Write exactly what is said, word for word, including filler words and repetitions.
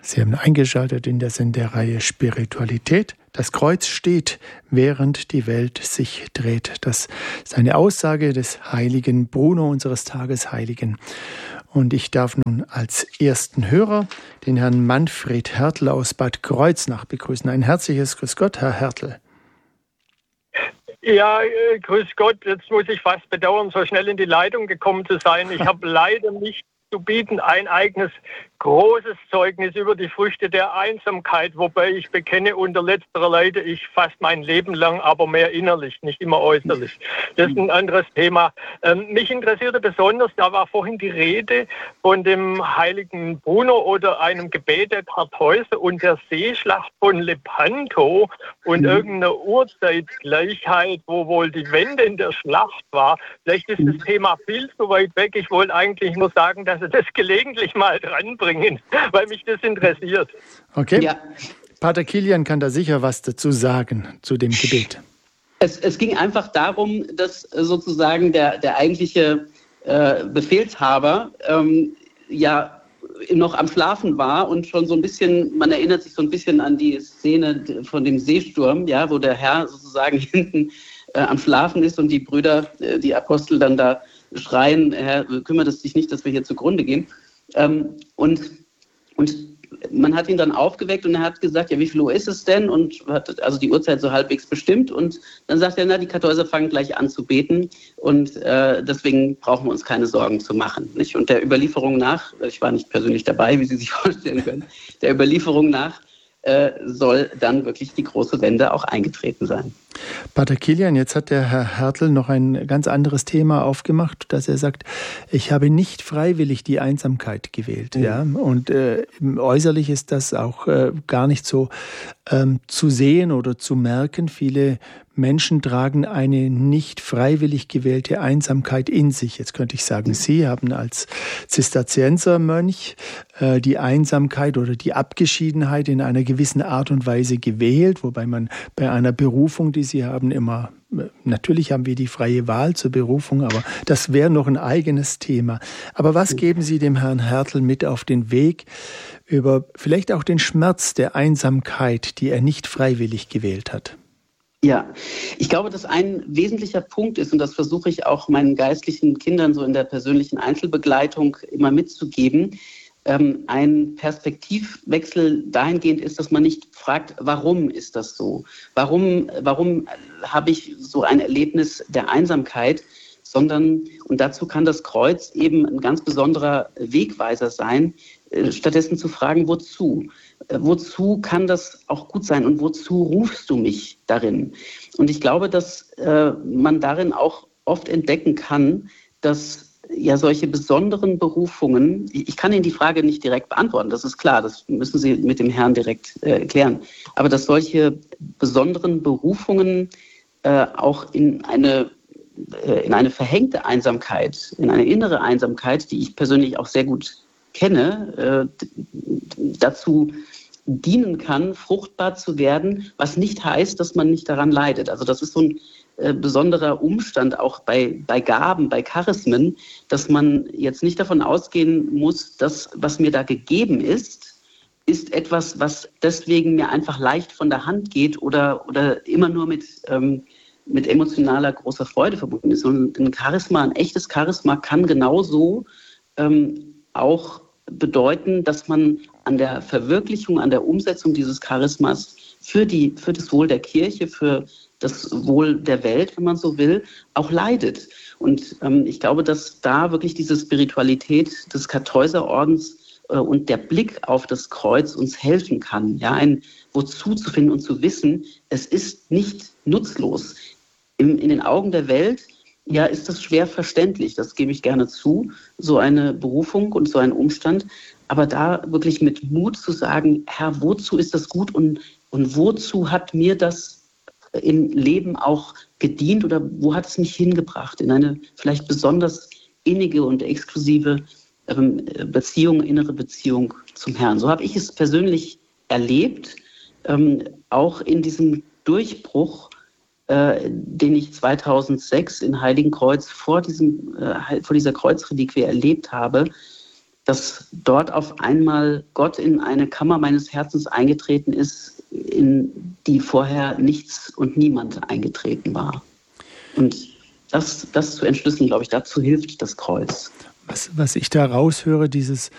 Sie haben eingeschaltet in der Sendereihe Spiritualität. Das Kreuz steht, während die Welt sich dreht. Das ist eine Aussage des heiligen Bruno, unseres Tagesheiligen. Und ich darf nun als ersten Hörer den Herrn Manfred Hertel aus Bad Kreuznach begrüßen. Ein herzliches Grüß Gott, Herr Hertel. Ja, äh, grüß Gott. Jetzt muss ich fast bedauern, so schnell in die Leitung gekommen zu sein. Ich habe leider nicht zu bieten ein eigenes großes Zeugnis über die Früchte der Einsamkeit, wobei ich bekenne, unter letzterer leide ich fast mein Leben lang, aber mehr innerlich, nicht immer äußerlich. Das ist ein anderes Thema. Ähm, mich interessierte besonders, da war vorhin die Rede von dem heiligen Bruno oder einem Gebet der Kartäuser und der Seeschlacht von Lepanto und mhm. irgendeiner Urzeitgleichheit, wo wohl die Wende in der Schlacht war. Vielleicht ist das Thema viel zu weit weg. Ich wollte eigentlich nur sagen, dass Sie das gelegentlich mal dranbringen, weil mich das interessiert. Okay. Ja. Pater Kilian kann da sicher was dazu sagen, zu dem Gebet. Es, es ging einfach darum, dass sozusagen der, der eigentliche äh, Befehlshaber ähm, ja noch am Schlafen war und schon so ein bisschen, man erinnert sich so ein bisschen an die Szene von dem Seesturm, ja, wo der Herr sozusagen hinten äh, am Schlafen ist und die Brüder, äh, die Apostel dann da schreien, Herr, kümmert es dich nicht, dass wir hier zugrunde gehen. Ähm, und, und man hat ihn dann aufgeweckt und er hat gesagt, ja, wie viel Uhr ist es denn? Und hat also die Uhrzeit so halbwegs bestimmt. Und dann sagt er, na, die Kartäuser fangen gleich an zu beten und äh, deswegen brauchen wir uns keine Sorgen zu machen. Nicht? Und der Überlieferung nach, ich war nicht persönlich dabei, wie Sie sich vorstellen können, der Überlieferung nach äh, soll dann wirklich die große Wende auch eingetreten sein. Pater Kilian, jetzt hat der Herr Hertel noch ein ganz anderes Thema aufgemacht, dass er sagt, ich habe nicht freiwillig die Einsamkeit gewählt. Mhm. Ja? Und äh, äußerlich ist das auch äh, gar nicht so ähm, zu sehen oder zu merken. Viele Menschen tragen eine nicht freiwillig gewählte Einsamkeit in sich. Jetzt könnte ich sagen, Sie haben als Zisterziensermönch äh, die Einsamkeit oder die Abgeschiedenheit in einer gewissen Art und Weise gewählt, wobei man bei einer Berufung, die Sie haben, immer, natürlich haben wir die freie Wahl zur Berufung, aber das wäre noch ein eigenes Thema. Aber was geben Sie dem Herrn Hertel mit auf den Weg über vielleicht auch den Schmerz der Einsamkeit, die er nicht freiwillig gewählt hat? Ja, ich glaube, dass ein wesentlicher Punkt ist, und das versuche ich auch meinen geistlichen Kindern so in der persönlichen Einzelbegleitung immer mitzugeben, ähm, ein Perspektivwechsel dahingehend ist, dass man nicht fragt, warum ist das so? Warum, warum habe ich so ein Erlebnis der Einsamkeit? Sondern, und dazu kann das Kreuz eben ein ganz besonderer Wegweiser sein, äh, stattdessen zu fragen, wozu? Äh, wozu kann das auch gut sein und wozu rufst du mich darin? Und ich glaube, dass äh, man darin auch oft entdecken kann, dass ja solche besonderen Berufungen, ich kann Ihnen die Frage nicht direkt beantworten, das ist klar, das müssen Sie mit dem Herrn direkt äh, klären, aber dass solche besonderen Berufungen äh, auch in eine, äh, in eine verhängte Einsamkeit, in eine innere Einsamkeit, die ich persönlich auch sehr gut kenne, äh, dazu dienen kann, fruchtbar zu werden, was nicht heißt, dass man nicht daran leidet. Also das ist so ein äh, besonderer Umstand auch bei, bei Gaben, bei Charismen, dass man jetzt nicht davon ausgehen muss, dass was mir da gegeben ist, ist etwas, was deswegen mir einfach leicht von der Hand geht oder, oder immer nur mit, ähm, mit emotionaler großer Freude verbunden ist. Und ein Charisma, ein echtes Charisma kann genauso ähm, auch bedeuten, dass man an der Verwirklichung, an der Umsetzung dieses Charismas für, die, für das Wohl der Kirche, für das Wohl der Welt, wenn man so will, auch leidet. Und ähm, ich glaube, dass da wirklich diese Spiritualität des Kartäuserordens äh, und der Blick auf das Kreuz uns helfen kann, ja, ein Wozu zu finden und zu wissen, es ist nicht nutzlos. Im, in den Augen der Welt ja, ist das schwer verständlich, das gebe ich gerne zu, so eine Berufung und so ein Umstand. Aber da wirklich mit Mut zu sagen, Herr, wozu ist das gut und, und wozu hat mir das im Leben auch gedient oder wo hat es mich hingebracht? In eine vielleicht besonders innige und exklusive ähm, Beziehung, innere Beziehung zum Herrn. So habe ich es persönlich erlebt, ähm, auch in diesem Durchbruch, Äh, den ich zweitausendsechs in Heiligenkreuz vor, diesem, äh, vor dieser Kreuzreliquie erlebt habe, dass dort auf einmal Gott in eine Kammer meines Herzens eingetreten ist, in die vorher nichts und niemand eingetreten war. Und das, das zu entschlüsseln, glaube ich, dazu hilft das Kreuz. Was, was ich da raushöre, dieses